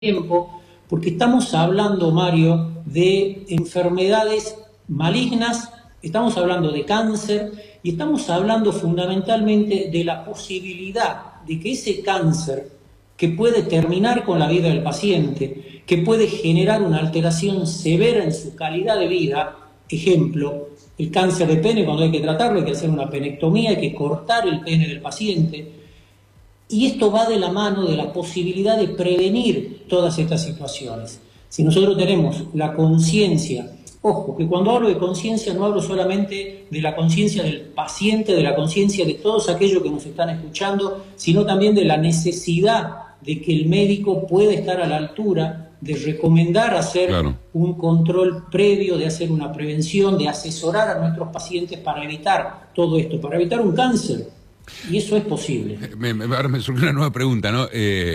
tiempo, porque estamos hablando, Mario, de enfermedades malignas, estamos hablando de cáncer y estamos hablando fundamentalmente de la posibilidad de que ese cáncer, que puede terminar con la vida del paciente, que puede generar una alteración severa en su calidad de vida, ejemplo, el cáncer de pene, cuando hay que tratarlo hay que hacer una penectomía, hay que cortar el pene del paciente. Y esto va de la mano de la posibilidad de prevenir todas estas situaciones. Si nosotros tenemos la conciencia, ojo, que cuando hablo de conciencia no hablo solamente de la conciencia del paciente, de la conciencia de todos aquellos que nos están escuchando, sino también de la necesidad de que el médico pueda estar a la altura de recomendar hacer un control previo, de hacer una prevención, de asesorar a nuestros pacientes para evitar todo esto, para evitar un cáncer. Y eso es posible. Ahora me surge una nueva pregunta, ¿no?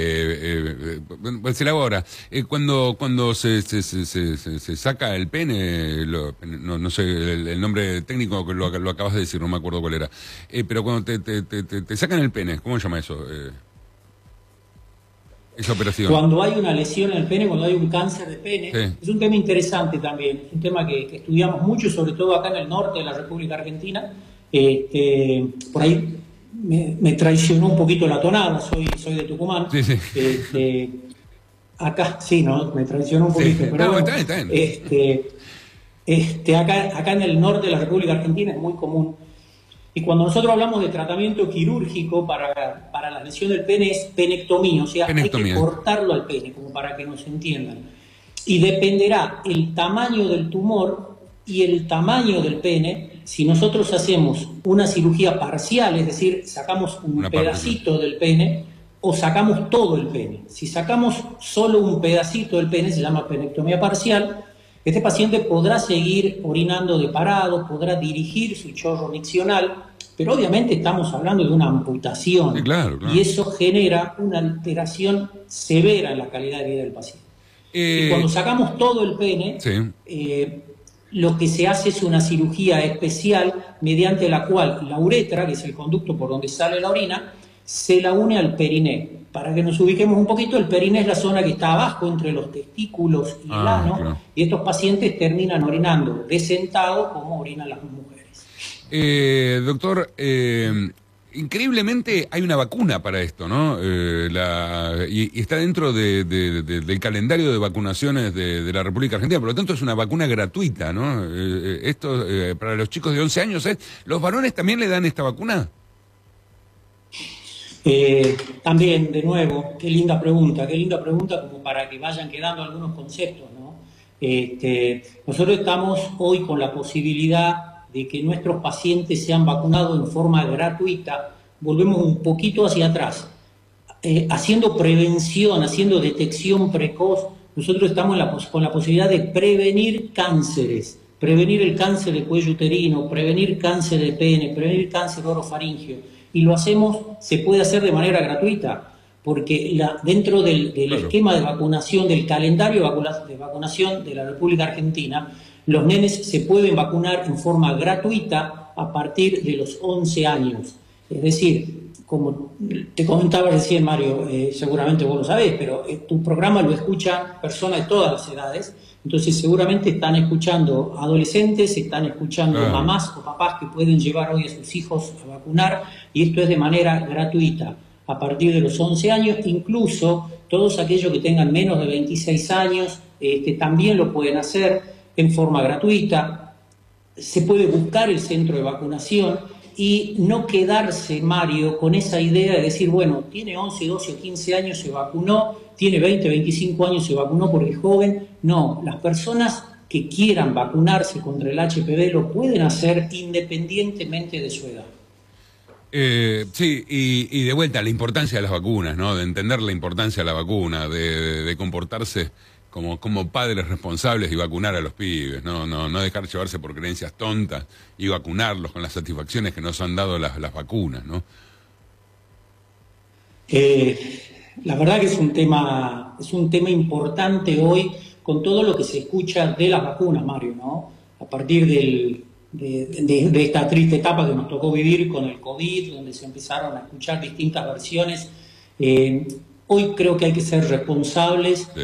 Se la hago ahora. Cuando se saca el pene, no sé el nombre técnico que lo acabas de decir, no me acuerdo cuál era. Pero cuando te sacan el pene, ¿cómo se llama eso? Esa operación. Cuando hay una lesión en el pene, cuando hay un cáncer de pene, sí. Es un tema interesante también, un tema que estudiamos mucho, sobre todo acá en el norte de la República Argentina. Por ahí me traicionó un poquito la tonada, soy de Tucumán. Sí, sí. Acá, sí, ¿no? Me traicionó un poquito, sí. Pero no, bueno, está bien. Acá en el norte de la República Argentina es muy común. Y cuando nosotros hablamos de tratamiento quirúrgico para la lesión del pene es penectomía, o sea, hay que cortarlo al pene, como para que nos entiendan. Y dependerá el tamaño del tumor y el tamaño del pene. Si nosotros hacemos una cirugía parcial, es decir, sacamos un pedacito del pene o sacamos todo el pene. Si sacamos solo un pedacito del pene, se llama penectomía parcial, este paciente podrá seguir orinando de parado, podrá dirigir su chorro miccional, pero obviamente estamos hablando de una amputación. Sí, claro. Y eso genera una alteración severa en la calidad de vida del paciente. Y cuando sacamos todo el pene, lo que se hace es una cirugía especial mediante la cual la uretra, que es el conducto por donde sale la orina, se la une al periné. Para que nos ubiquemos un poquito, el periné es la zona que está abajo entre los testículos y el ano, claro. Y estos pacientes terminan orinando de sentado como orinan las mujeres. Doctor, increíblemente hay una vacuna para esto, ¿no? Y está dentro del calendario de vacunaciones de la República Argentina, por lo tanto es una vacuna gratuita, ¿no? Esto para los chicos de 11 años, ¿los varones también le dan esta vacuna? También, de nuevo, qué linda pregunta como para que vayan quedando algunos conceptos, ¿no? Nosotros estamos hoy con la posibilidad de que nuestros pacientes sean vacunados en forma gratuita. Volvemos un poquito hacia atrás, haciendo prevención, haciendo detección precoz. Nosotros estamos con la posibilidad de prevenir cánceres, prevenir el cáncer de cuello uterino, prevenir cáncer de pene, prevenir cáncer orofaríngeo. Y lo hacemos, se puede hacer de manera gratuita, porque dentro del esquema de vacunación, del calendario de vacunación de la República Argentina, los nenes se pueden vacunar en forma gratuita a partir de los 11 años. Es decir, como te comentaba recién, Mario, seguramente vos lo sabés, pero tu programa lo escuchan personas de todas las edades, entonces seguramente están escuchando adolescentes, están escuchando mamás o papás que pueden llevar hoy a sus hijos a vacunar, y esto es de manera gratuita, a partir de los 11 años, incluso todos aquellos que tengan menos de 26 años, también lo pueden hacer en forma gratuita. Se puede buscar el centro de vacunación y no quedarse, Mario, con esa idea de decir, bueno, tiene 11, 12 o 15 años, se vacunó, tiene 20, 25 años, se vacunó porque es joven. No, las personas que quieran vacunarse contra el HPV lo pueden hacer independientemente de su edad. Sí, y de vuelta, la importancia de las vacunas, ¿no? De entender la importancia de la vacuna, de comportarse como padres responsables y vacunar a los pibes, no dejar llevarse por creencias tontas y vacunarlos con las satisfacciones que nos han dado las vacunas, ¿no? La verdad que es un tema importante hoy con todo lo que se escucha de las vacunas, Mario, ¿no? A partir de esta triste etapa que nos tocó vivir con el COVID, donde se empezaron a escuchar distintas versiones. Hoy creo que hay que ser responsables